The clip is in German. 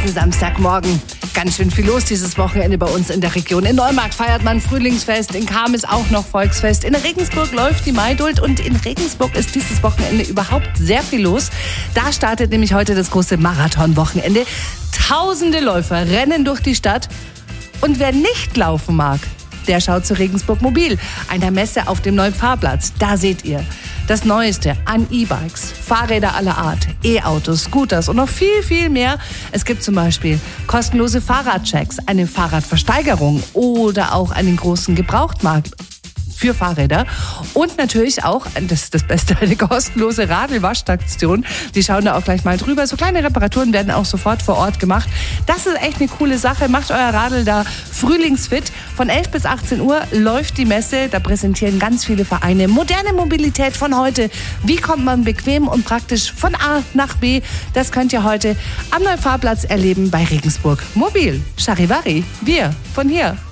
diesen Samstagmorgen. Ganz schön viel los dieses Wochenende bei uns in der Region. In Neumarkt feiert man Frühlingsfest, in Cham ist auch noch Volksfest, in Regensburg läuft die Maidult und in Regensburg ist dieses Wochenende überhaupt sehr viel los. Da startet nämlich heute das große Marathonwochenende. Tausende Läufer rennen durch die Stadt und wer nicht laufen mag, der schaut zu Regensburg Mobil, einer Messe auf dem neuen Fahrplatz. Da seht ihr das Neueste an E-Bikes, Fahrräder aller Art, E-Autos, Scooters und noch viel, viel mehr. Es gibt zum Beispiel kostenlose Fahrradchecks, eine Fahrradversteigerung oder auch einen großen Gebrauchtmarkt für Fahrräder und natürlich auch, das ist das Beste, eine kostenlose Radl-Waschstation. Die schauen da auch gleich mal drüber. So kleine Reparaturen werden auch sofort vor Ort gemacht. Das ist echt eine coole Sache. Macht euer Radl da frühlingsfit. Von 11 bis 18 Uhr läuft die Messe. Da präsentieren ganz viele Vereine moderne Mobilität von heute. Wie kommt man bequem und praktisch von A nach B? Das könnt ihr heute am neuen Fahrplatz erleben bei Regensburg Mobil. Charivari, wir von hier.